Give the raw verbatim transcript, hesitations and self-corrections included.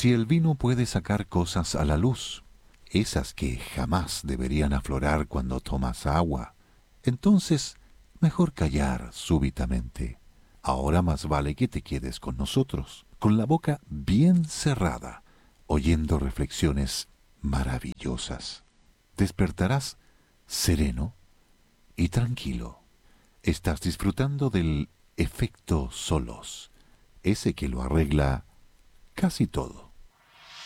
Si el vino puede sacar cosas a la luz, esas que jamás deberían aflorar cuando tomas agua, entonces mejor callar súbitamente. Ahora más vale que te quedes con nosotros, con la boca bien cerrada, oyendo reflexiones maravillosas. Despertarás sereno y tranquilo. Estás disfrutando del efecto Solos, ese que lo arregla casi todo.